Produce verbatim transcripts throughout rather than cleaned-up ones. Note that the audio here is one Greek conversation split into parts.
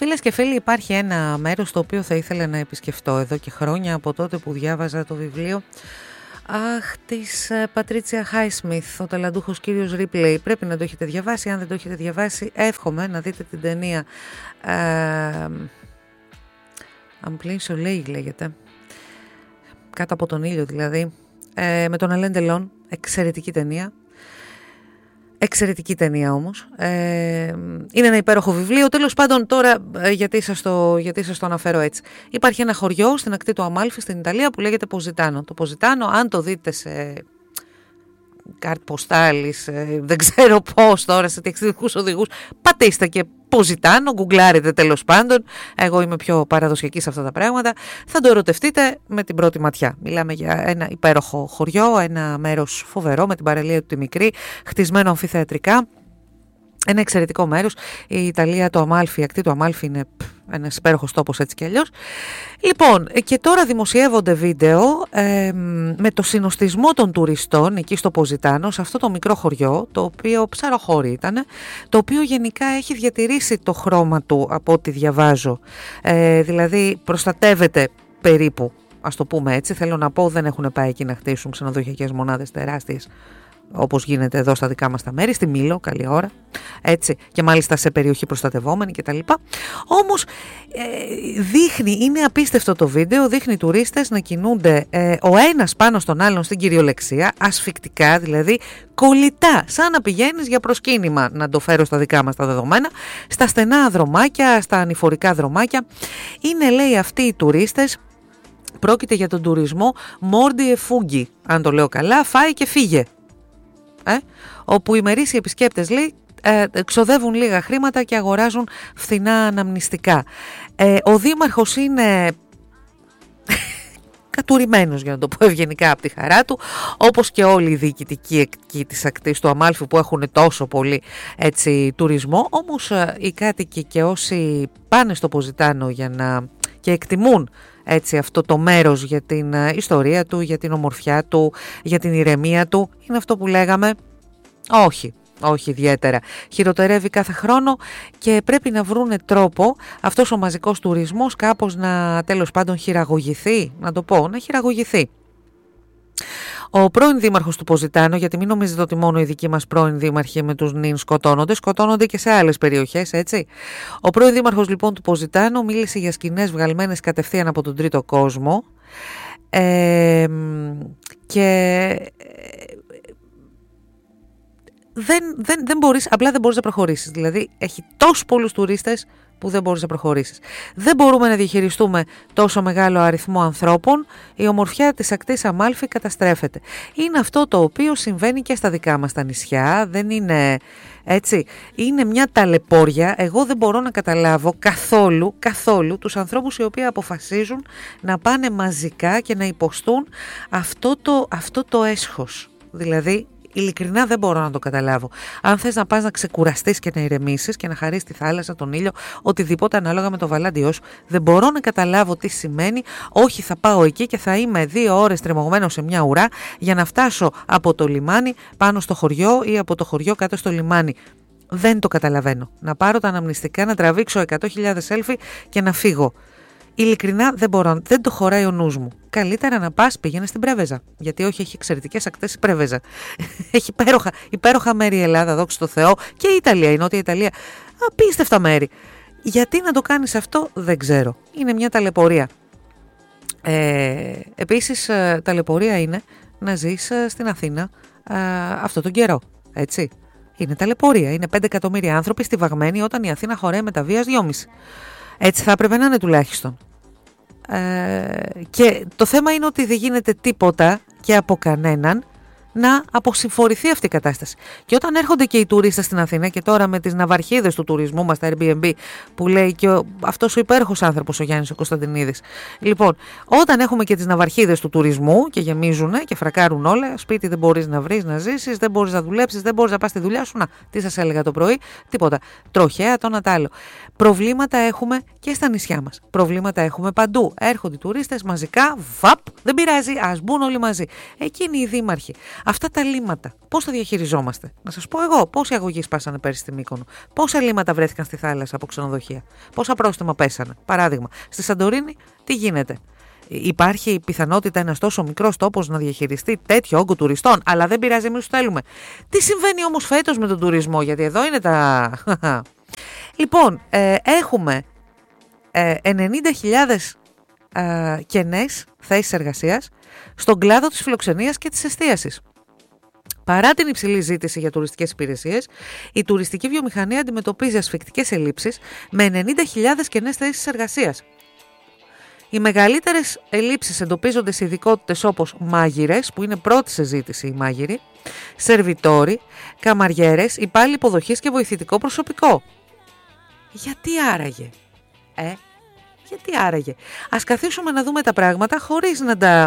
Φίλες και φίλοι, υπάρχει ένα μέρος το οποίο θα ήθελα να επισκεφτώ εδώ και χρόνια, από τότε που διάβαζα το βιβλίο Αχ, της Πατρίτσια Χάισμιθ, ο ταλαντούχος κύριος Ρίπλεϊ. Πρέπει να το έχετε διαβάσει. Αν δεν το έχετε διαβάσει, εύχομαι να δείτε την ταινία Αμπλή Σολέι λέγεται, κάτω από τον ήλιο δηλαδή, ε, με τον Αλέν Ντελόν. Εξαιρετική ταινία. Εξαιρετική ταινία όμως. Ε, είναι ένα υπέροχο βιβλίο. Τέλος πάντων, τώρα ε, γιατί, σας το, γιατί σας το αναφέρω έτσι. Υπάρχει ένα χωριό στην ακτή του Αμάλφη στην Ιταλία που λέγεται Ποζιτάνο. Το Ποζιτάνο, αν το δείτε σε κάρτ ποστάλης, ε, δεν ξέρω πώς τώρα, σε ταξιδιωτικούς οδηγούς, πατήστε και Ποζιτάνο, γκουγκλάρετε τέλος πάντων. Εγώ είμαι πιο παραδοσιακή σε αυτά τα πράγματα. Θα το ερωτευτείτε με την πρώτη ματιά. Μιλάμε για ένα υπέροχο χωριό, ένα μέρος φοβερό με την παραλία του τη μικρή, χτισμένο αμφιθεατρικά. Ένα εξαιρετικό μέρος. Η Ιταλία, το Αμάλφι, η ακτή του Αμάλφι είναι ένας υπέροχος τόπος έτσι κι αλλιώς. Λοιπόν, και τώρα δημοσιεύονται βίντεο ε, με το συνοστισμό των τουριστών εκεί στο Ποζιτάνο, σε αυτό το μικρό χωριό, το οποίο ψαροχώρι ήταν, το οποίο γενικά έχει διατηρήσει το χρώμα του από ό,τι διαβάζω. Ε, δηλαδή προστατεύεται περίπου, ας το πούμε έτσι. Θέλω να πω, δεν έχουν πάει εκεί να χτίσουν ξενοδοχειακές μονάδες τεράστιες, όπως γίνεται εδώ στα δικά μας τα μέρη, στη Μήλο, καλή ώρα, έτσι, και μάλιστα σε περιοχή προστατευόμενη κτλ. Όμως ε, δείχνει, είναι απίστευτο το βίντεο, δείχνει τουρίστες να κινούνται ε, ο ένας πάνω στον άλλον στην κυριολεξία, ασφικτικά δηλαδή, κολλητά, σαν να πηγαίνεις για προσκύνημα, να το φέρω στα δικά μας τα δεδομένα, στα στενά δρομάκια, στα ανηφορικά δρομάκια. Είναι, λέει, αυτοί οι τουρίστες, πρόκειται για τον τουρισμό Mordi e Fuggi, αν το λέω καλά, φάει και φύγε. Ε, όπου οι μερίσιοι επισκέπτες, λέει, ε, ξοδεύουν λίγα χρήματα και αγοράζουν φθηνά αναμνηστικά. Ε, ο δήμαρχος είναι κατουρημένος, για να το πω ευγενικά, από τη χαρά του, όπως και όλοι οι διοικητικοί εκεί της ακτής του Αμάλφη που έχουν τόσο πολύ έτσι, τουρισμό. Όμως ε, οι κάτοικοι και όσοι πάνε στο Ποζιτάνο για να και εκτιμούν έτσι αυτό το μέρος για την ιστορία του, για την ομορφιά του, για την ηρεμία του, είναι αυτό που λέγαμε, όχι, όχι ιδιαίτερα. Χειροτερεύει κάθε χρόνο και πρέπει να βρούνε τρόπο αυτός ο μαζικός τουρισμός κάπως να, τέλος πάντων, χειραγωγηθεί, να το πω, να χειραγωγηθεί. Ο πρώην δήμαρχος του Ποζιτάνο, γιατί μην νομίζετε ότι μόνο οι δικοί μας πρώην δήμαρχοι με τους νυν σκοτώνονται, σκοτώνονται και σε άλλες περιοχές, έτσι. Ο πρώην δήμαρχος λοιπόν του Ποζιτάνο μίλησε για σκηνές βγαλμένες κατευθείαν από τον τρίτο κόσμο ε, και δεν, δεν, δεν μπορείς, απλά δεν μπορείς να προχωρήσεις. Δηλαδή έχει τόσους πολλούς τουρίστες που δεν μπορείς να προχωρήσεις. Δεν μπορούμε να διαχειριστούμε τόσο μεγάλο αριθμό ανθρώπων, η ομορφιά της ακτής Αμάλφη καταστρέφεται. Είναι αυτό το οποίο συμβαίνει και στα δικά μας τα νησιά, δεν είναι έτσι, είναι μια ταλαιπώρια. Εγώ δεν μπορώ να καταλάβω καθόλου, καθόλου τους ανθρώπους οι οποίοι αποφασίζουν να πάνε μαζικά και να υποστούν αυτό το, αυτό το έσχος. Δηλαδή, ειλικρινά δεν μπορώ να το καταλάβω. Αν θες να πας να ξεκουραστείς και να ηρεμήσεις και να χαρείς τη θάλασσα, τον ήλιο, οτιδήποτε ανάλογα με το βαλάντιό σου, δεν μπορώ να καταλάβω τι σημαίνει. Όχι, θα πάω εκεί και θα είμαι δύο ώρες τρεμωγμένος σε μια ουρά για να φτάσω από το λιμάνι πάνω στο χωριό ή από το χωριό κάτω στο λιμάνι. Δεν το καταλαβαίνω. Να πάρω τα αναμνηστικά, να τραβήξω εκατό χιλιάδες selfie και να φύγω. Ειλικρινά δεν μπορώ, δεν το χωράει ο νους μου. Καλύτερα να πας, πήγαινε στην Πρέβεζα. Γιατί όχι, έχει εξαιρετικές ακτές η Πρέβεζα. Έχει υπέροχα, υπέροχα μέρη η Ελλάδα, δόξα τω Θεώ, και η Ιταλία, η Νότια Ιταλία. Απίστευτα μέρη. Γιατί να το κάνεις αυτό, δεν ξέρω. Είναι μια ταλαιπωρία. Ε, επίσης, ταλαιπωρία είναι να ζεις στην Αθήνα ε, αυτό τον καιρό. Έτσι. Είναι ταλαιπωρία. Είναι πέντε εκατομμύρια άνθρωποι στιβαγμένοι όταν η Αθήνα χωράει με τα βίας δυόμισι. Έτσι θα έπρεπε να είναι τουλάχιστον. Ε, και το θέμα είναι ότι δεν γίνεται τίποτα και από κανέναν να αποσυμφορηθεί αυτή η κατάσταση. Και όταν έρχονται και οι τουρίστες στην Αθήνα, και τώρα με τις ναυαρχίδες του τουρισμού μας, τα Airbnb, που λέει και ο, αυτός ο υπέροχος άνθρωπος ο Γιάννης ο Κωνσταντινίδης. Λοιπόν, όταν έχουμε και τις ναυαρχίδες του τουρισμού και γεμίζουν και φρακάρουν όλα, σπίτι δεν μπορείς να βρεις να ζήσεις, δεν μπορείς να δουλέψεις, δεν μπορείς να πας στη δουλειά σου. Να, τι σας έλεγα το πρωί, τίποτα. Τροχέα, το ένα τ' άλλο. Προβλήματα έχουμε και στα νησιά μας. Προβλήματα έχουμε παντού. Έρχονται οι τουρίστες μαζικά, βαπ, δεν πειράζει, ας μπουν όλοι μαζί. Εκείνοι οι δήμαρχοι. Αυτά τα λίμματα, πώς τα διαχειριζόμαστε? Να σας πω εγώ, πόσοι αγωγοί σπάσανε πέρυσι στη Μύκονο, πόσα λίμματα βρέθηκαν στη θάλασσα από ξενοδοχεία, πόσα πρόστιμα πέσανε. Παράδειγμα, στη Σαντορίνη τι γίνεται? Υπάρχει πιθανότητα ένας τόσο μικρός τόπος να διαχειριστεί τέτοιο όγκο τουριστών, αλλά δεν πειράζει, εμείς τους θέλουμε. Τι συμβαίνει όμως φέτος με τον τουρισμό, γιατί εδώ είναι τα... Λοιπόν, ε, έχουμε ε, ενενήντα χιλιάδες ε, κενές θέσεις εργασίας στον κλάδο της φιλοξενίας και της εστίασης. Παρά την υψηλή ζήτηση για τουριστικές υπηρεσίες, η τουριστική βιομηχανία αντιμετωπίζει ασφικτικές ελλείψεις με ενενήντα χιλιάδες κενές θέσεις εργασίας. Οι μεγαλύτερες ελλείψεις εντοπίζονται σε ειδικότητες όπως μάγειρες, που είναι πρώτη σε ζήτηση οι μάγειροι, σερβιτόροι, καμαριέρες, υπάλληλοι υποδοχής και βοηθητικό προσωπικό. Γιατί άραγε, ε, γιατί άραγε? Ας καθίσουμε να δούμε τα πράγματα χωρίς να τα,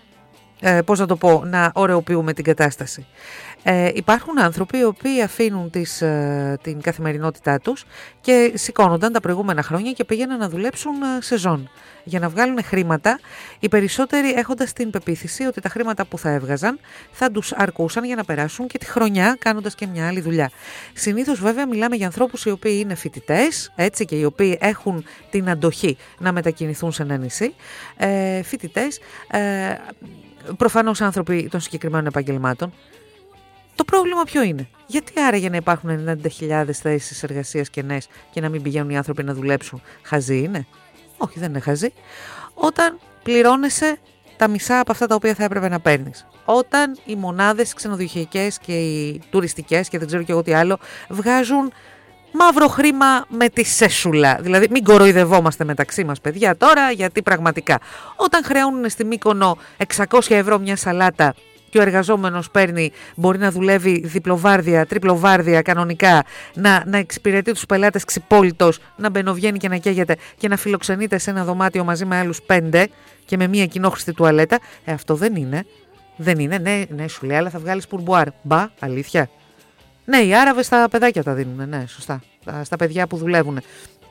ε, πώς να το πω, να ωρεοποιούμε την κατάσταση. Ε, υπάρχουν άνθρωποι οι οποίοι αφήνουν τις, ε, την καθημερινότητά τους και σηκώνονταν τα προηγούμενα χρόνια και πήγαιναν να δουλέψουν ε, σεζόν για να βγάλουν χρήματα, οι περισσότεροι έχοντας την πεποίθηση ότι τα χρήματα που θα έβγαζαν θα τους αρκούσαν για να περάσουν και τη χρονιά κάνοντας και μια άλλη δουλειά. Συνήθως βέβαια μιλάμε για ανθρώπους οι οποίοι είναι φοιτητές, έτσι, και οι οποίοι έχουν την αντοχή να μετακινηθούν σε ένα νησί, ε, φοιτητές, ε, προφανώς άνθρωποι των συγκεκριμένων επαγγελμάτων. Το πρόβλημα ποιο είναι? Γιατί άραγε να υπάρχουν ενενήντα χιλιάδες θέσεις εργασίας κενές και να μην πηγαίνουν οι άνθρωποι να δουλέψουν? Χαζί είναι? Όχι, δεν είναι χαζί. Όταν πληρώνεσαι τα μισά από αυτά τα οποία θα έπρεπε να παίρνεις. Όταν οι μονάδες ξενοδοχειακές και οι τουριστικές και δεν ξέρω και εγώ τι άλλο βγάζουν μαύρο χρήμα με τη σέσουλα. Δηλαδή μην κοροϊδευόμαστε μεταξύ μας, παιδιά, τώρα, γιατί πραγματικά όταν χρεώνουν στη Μύκονο εξακόσια ευρώ μια σαλάτα και ο εργαζόμενος παίρνει, μπορεί να δουλεύει διπλοβάρδια, τριπλοβάρδια κανονικά, να, να εξυπηρετεί τους πελάτες ξυπόλυτος, να μπαινοβγαίνει και να καίγεται και να φιλοξενείται σε ένα δωμάτιο μαζί με άλλους πέντε και με μία κοινόχρηστη τουαλέτα, ε, αυτό δεν είναι. Δεν είναι, ναι, ναι, σου λέει, αλλά θα βγάλεις πουρμπουάρ. Μπα, αλήθεια? Ναι, οι Άραβες στα παιδάκια τα δίνουν, ναι, σωστά, στα παιδιά που δουλεύουν.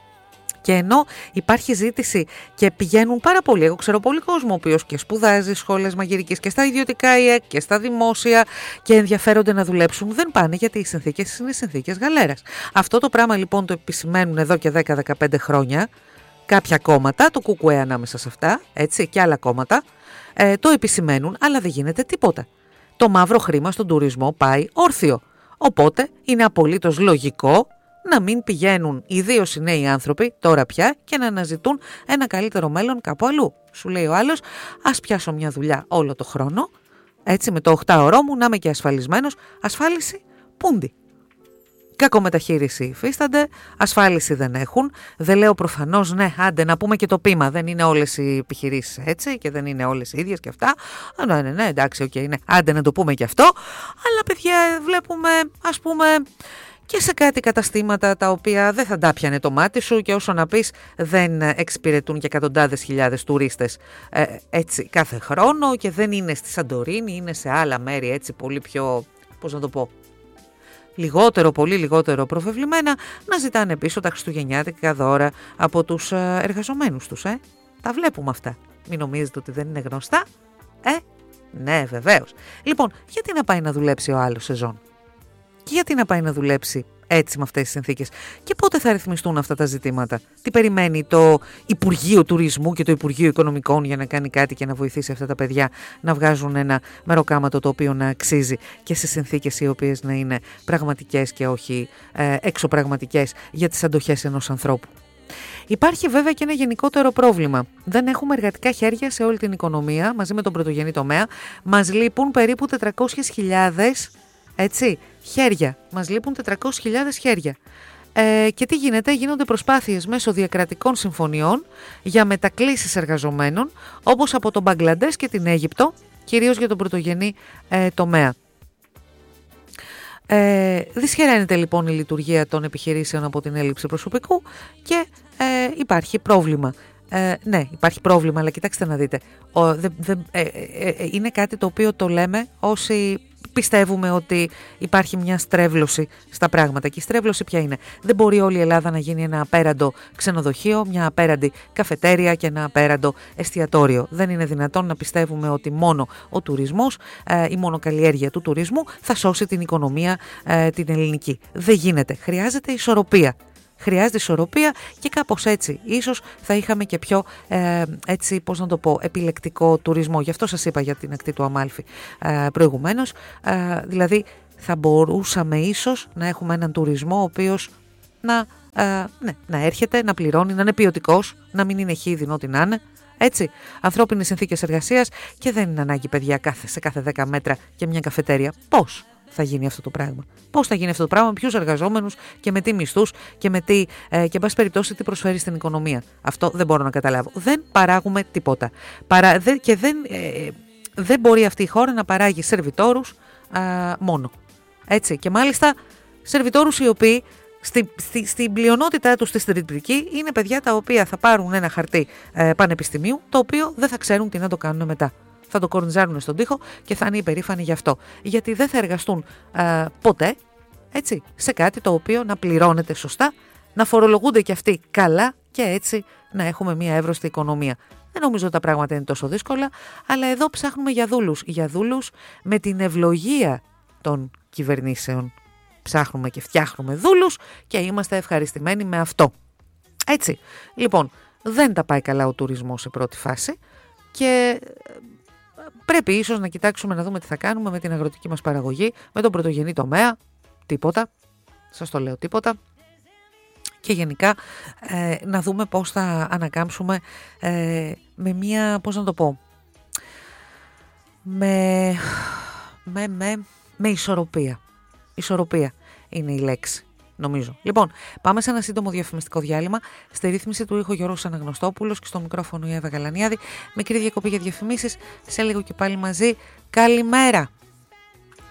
Και ενώ υπάρχει ζήτηση και πηγαίνουν πάρα πολλοί, εγώ ξέρω πολύ κόσμο ο οποίος και σπουδάζει σχόλες μαγειρικής και στα ιδιωτικά ΙΕΚ και στα δημόσια και ενδιαφέρονται να δουλέψουν, δεν πάνε γιατί οι συνθήκες είναι συνθήκες γαλέρας. Αυτό το πράγμα λοιπόν το επισημαίνουν εδώ και δέκα με δεκαπέντε χρόνια κάποια κόμματα, το ΚΚΕ ανάμεσα σε αυτά, έτσι, και άλλα κόμματα, ε, το επισημαίνουν, αλλά δεν γίνεται τίποτα. Το μαύρο χρήμα στον τουρισμό πάει όρθιο. Οπότε είναι απολύτως λογικό να μην πηγαίνουν ιδίως οι νέοι άνθρωποι τώρα πια και να αναζητούν ένα καλύτερο μέλλον κάπου αλλού. Σου λέει ο άλλος, ας πιάσω μια δουλειά όλο το χρόνο, έτσι με το οχτάωρό μου να είμαι και ασφαλισμένος. Ασφάλιση, πούντι. Κακομεταχείριση υφίστανται, ασφάλιση δεν έχουν. Δεν λέω προφανώς, ναι, άντε να πούμε και το πείμα. Δεν είναι όλες οι επιχειρήσεις έτσι και δεν είναι όλες οι ίδιες και αυτά. Α, ναι, ναι, ναι, εντάξει, οκ, okay, ναι, άντε να το πούμε και αυτό. Αλλά παιδιά, βλέπουμε, ας πούμε, και σε κάτι καταστήματα τα οποία δεν θα τα πιανε το μάτι σου και όσο να πεις δεν εξυπηρετούν και εκατοντάδες χιλιάδες τουρίστες ε, έτσι κάθε χρόνο και δεν είναι στη Σαντορίνη, είναι σε άλλα μέρη έτσι πολύ πιο, πώς να το πω, λιγότερο, πολύ λιγότερο προφευλημένα, να ζητάνε πίσω τα χριστουγεννιάτικα δώρα από τους εργαζομένους τους. Ε. Τα βλέπουμε αυτά. Μην νομίζετε ότι δεν είναι γνωστά. Ε, ναι, βεβαίως. Λοιπόν, γιατί να πάει να δουλέψει ο άλλος σεζόν? Και γιατί να πάει να δουλέψει έτσι με αυτές τις συνθήκες? Και πότε θα ρυθμιστούν αυτά τα ζητήματα? Τι περιμένει το Υπουργείο Τουρισμού και το Υπουργείο Οικονομικών για να κάνει κάτι και να βοηθήσει αυτά τα παιδιά να βγάζουν ένα μεροκάματο το οποίο να αξίζει και σε συνθήκες οι οποίες να είναι πραγματικές και όχι ε, εξωπραγματικές για τις αντοχές ενός ανθρώπου? Υπάρχει βέβαια και ένα γενικότερο πρόβλημα. Δεν έχουμε εργατικά χέρια σε όλη την οικονομία μαζί με τον πρωτογενή τομέα. Μας λείπουν περίπου τετρακόσιες χιλιάδες έτσι, χέρια. Μας λείπουν τετρακόσιες χιλιάδες χέρια. Ε, και τι γίνεται? Γίνονται προσπάθειες μέσω διακρατικών συμφωνιών για μετακλήσεις εργαζομένων, όπως από τον Μπαγκλαντές και την Αίγυπτο, κυρίως για τον πρωτογενή ε, τομέα. Ε, δυσχεραίνεται λοιπόν η λειτουργία των επιχειρήσεων από την έλλειψη προσωπικού και ε, υπάρχει πρόβλημα. Ε, ναι, υπάρχει πρόβλημα, αλλά κοιτάξτε να δείτε. Ο, δε, δε, ε, ε, ε, είναι κάτι το οποίο το λέμε όσοι πιστεύουμε ότι υπάρχει μια στρέβλωση στα πράγματα. Και η στρέβλωση ποια είναι? Δεν μπορεί όλη η Ελλάδα να γίνει ένα απέραντο ξενοδοχείο, μια απέραντη καφετέρια και ένα απέραντο εστιατόριο. Δεν είναι δυνατόν να πιστεύουμε ότι μόνο ο τουρισμός, η μονοκαλλιέργεια του τουρισμού θα σώσει την οικονομία την ελληνική. Δεν γίνεται. Χρειάζεται ισορροπία. Χρειάζεται ισορροπία και κάπως έτσι ίσως θα είχαμε και πιο ε, έτσι, πώς να το πω, επιλεκτικό τουρισμό. Γι' αυτό σας είπα για την ακτή του Αμάλφη ε, προηγουμένως. Ε, δηλαδή θα μπορούσαμε ίσως να έχουμε έναν τουρισμό ο οποίος να, ε, ναι, να έρχεται, να πληρώνει, να είναι ποιοτικός, να μην είναι χίδινο ό,τι να είναι. Έτσι, ανθρώπινες συνθήκες εργασίας και δεν είναι ανάγκη παιδιά κάθε, σε κάθε δέκα μέτρα και μια καφετέρια. Πώς θα γίνει αυτό το πράγμα? Πώς θα γίνει αυτό το πράγμα, με ποιους εργαζόμενους και με τι μισθούς και με τι, ε, και εν πάση περιπτώσει τι προσφέρει στην οικονομία? Αυτό δεν μπορώ να καταλάβω. Δεν παράγουμε τίποτα. Παρα, δε, και δεν, ε, δεν μπορεί αυτή η χώρα να παράγει σερβιτόρους α, μόνο. Έτσι, και μάλιστα σερβιτόρους οι οποίοι Στη, στη, στην πλειονότητά τους στη στρατιωτική είναι παιδιά τα οποία θα πάρουν ένα χαρτί ε, πανεπιστημίου, το οποίο δεν θα ξέρουν τι να το κάνουν μετά. Θα το κορνιζάρουν στον τοίχο και θα είναι υπερήφανοι γι' αυτό. Γιατί δεν θα εργαστούν ε, ποτέ, έτσι, σε κάτι το οποίο να πληρώνεται σωστά, να φορολογούνται κι αυτοί καλά και έτσι να έχουμε μια εύρωστη οικονομία. Δεν νομίζω ότι τα πράγματα είναι τόσο δύσκολα, αλλά εδώ ψάχνουμε για δούλους. Για δούλους με την ευλογία των κυβερνήσεων. Ψάχνουμε και φτιάχνουμε δούλους και είμαστε ευχαριστημένοι με αυτό. Έτσι, λοιπόν, δεν τα πάει καλά ο τουρισμός σε πρώτη φάση και πρέπει ίσως να κοιτάξουμε να δούμε τι θα κάνουμε με την αγροτική μας παραγωγή, με τον πρωτογενή τομέα. Τίποτα, σας το λέω, τίποτα. Και γενικά ε, να δούμε πώς θα ανακάμψουμε ε, με μία, πώς να το πω, με, με, με, με ισορροπία. Ισορροπία είναι η λέξη, νομίζω. Λοιπόν, πάμε σε ένα σύντομο διαφημιστικό διάλειμμα. Στη ρύθμιση του ήχου Γιώργος Αναγνωστόπουλος και στο μικρόφωνο η Εύα Γαλανιάδη. Μικρή διακοπή για διαφημίσεις. Σε λίγο και πάλι μαζί. Καλημέρα!